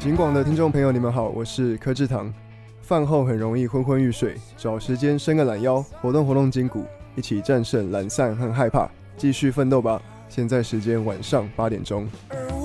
警广的听众朋友，你们好，我是柯志堂。饭后很容易昏昏欲睡，找时间伸个懒腰，活动活动筋骨，一起战胜懒散和害怕，继续奋斗吧。现在时间晚上8点钟。